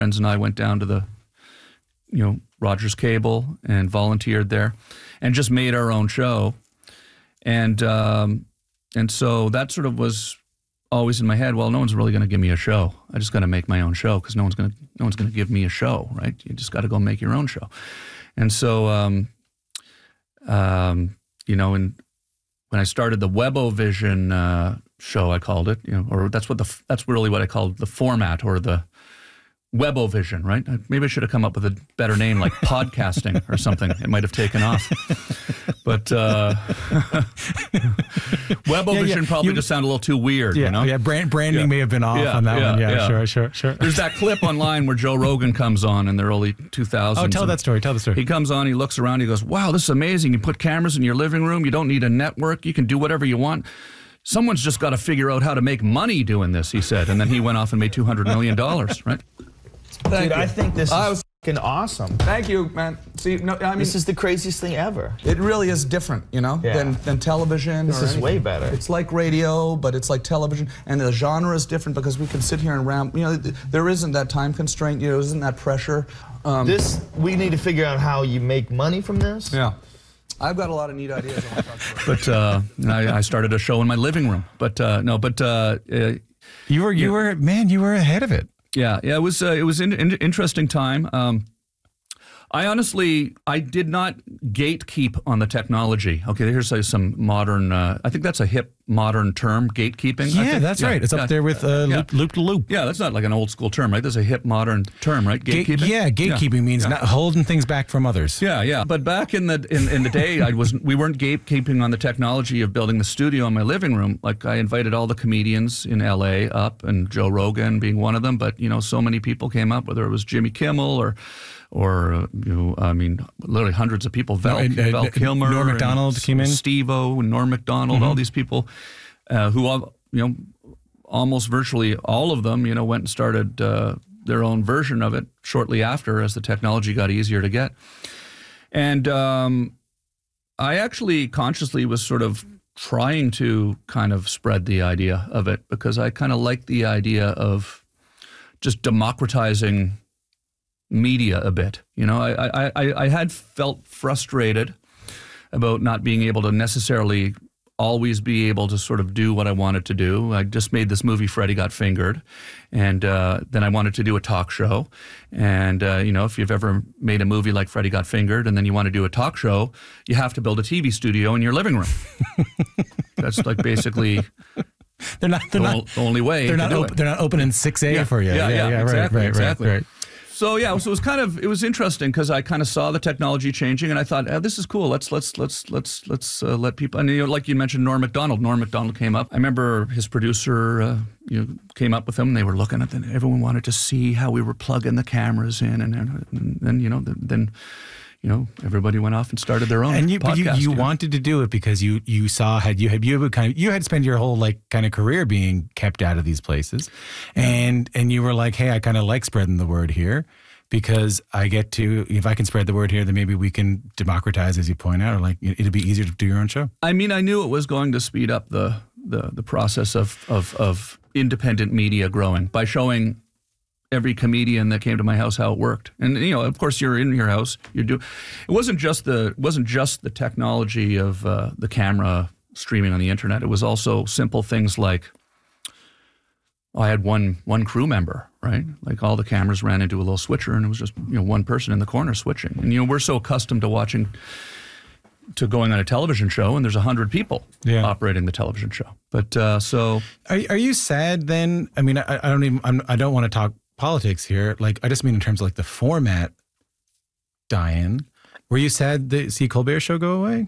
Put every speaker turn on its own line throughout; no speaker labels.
friends and I went down to the, Rogers Cable and volunteered there and just made our own show. And so that sort of was always in my head. Well, no one's really going to give me a show. I just got to make my own show because no one's going to give me a show, right? You just got to go make your own show. And so, and when I started the Webovision show, I called it, or that's really what I called the format, or the Webovision, right? Maybe I should have come up with a better name, like podcasting or something. It might have taken off. But Webovision probably just sounded a little too weird,
Yeah, branding may have been off on that one. Yeah, sure.
There's that clip online where Joe Rogan comes on in the early 2000s.
Oh, tell the story.
He comes on, he looks around, he goes, wow, this is amazing. You put cameras in your living room. You don't need a network. You can do whatever you want. Someone's just got to figure out how to make money doing this, he said. And then he went off and made $200 million, right?
Dude, I think this is fucking awesome.
Thank you, man. See,
this is the craziest thing ever.
It really is different, than television.
This is way better.
It's like radio, but it's like television, and the genre is different because we can sit here and ramp. There isn't that time constraint. Isn't that pressure.
We need to figure out how you make money from this.
Yeah. I've got a lot of neat ideas I want to talk about. But I started a show in my living room. But
you were ahead of it.
Yeah, it was an interesting time. I did not gatekeep on the technology. Okay, here's some modern, I think that's a hip modern term, gatekeeping.
Yeah, that's right. It's up there with loop-to-loop.
Yeah, that's not like an old school term, right? That's a hip modern term, right? Gatekeeping?
Gatekeeping means not holding things back from others.
Yeah. But back in the day, we weren't gatekeeping on the technology of building the studio in my living room. Like I invited all the comedians in LA up, and Joe Rogan being one of them, but so many people came up, whether it was Jimmy Kimmel or literally hundreds of people. Val Kilmer,
Norm Macdonald came in,
Steve-O, and Norm Macdonald, all these people who all, almost virtually all of them, went and started their own version of it shortly after, as the technology got easier to get. And I actually consciously was sort of trying to kind of spread the idea of it, because I kind of like the idea of just democratizing media a bit. I had felt frustrated about not being able to necessarily always be able to sort of do what I wanted to do. I just made this movie, Freddy Got Fingered, and then I wanted to do a talk show. And, if you've ever made a movie like Freddy Got Fingered and then you want to do a talk show, you have to build a TV studio in your living room. That's like basically... the only way.
They're not opening 6A for you.
Yeah, exactly.
Right.
So it was interesting because I kind of saw the technology changing, and I thought, this is cool. Let's let people. And like you mentioned, Norm Macdonald. Norm Macdonald came up. I remember his producer came up with him. They were looking at it. Everyone wanted to see how we were plugging the cameras in, and then everybody went off and started their own podcast.
But you wanted to do it because you had to spend your whole kind of career being kept out of these places, and you were like, hey, I kind of like spreading the word here, because I get to, if I can spread the word here, then maybe we can democratize, as you point out, or it'd be easier to do your own show.
I mean, I knew it was going to speed up the process of independent media growing by showing every comedian that came to my house how it worked. And of course, you're in your house, it wasn't just the technology of the camera streaming on the internet. It was also simple things like I had one crew member, right? Like all the cameras ran into a little switcher, and it was just one person in the corner switching. And we're so accustomed to going on a television show, and there's 100 people operating the television show. But so
are you sad then? I mean, I don't want to talk politics here. I just mean in terms of the format die-in. Were you sad to see Colbert Show go away?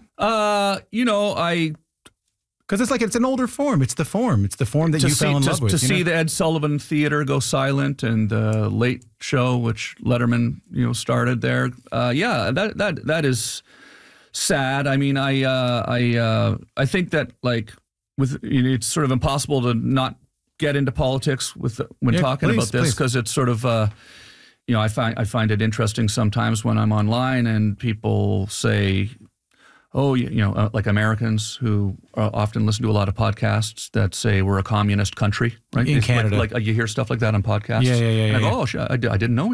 Because it's an older form. It's the form that you fell in love with.
To see the Ed Sullivan Theater go silent, and the Late Show, which Letterman started there. That is sad. I mean, I think that it's sort of impossible to not get into politics when talking about this, because it's sort of I find it interesting sometimes when I'm online and people say, like Americans who often listen to a lot of podcasts that say we're a communist country, right?
In Canada.
Like you hear stuff like that on podcasts.
Yeah.
And I go, I didn't know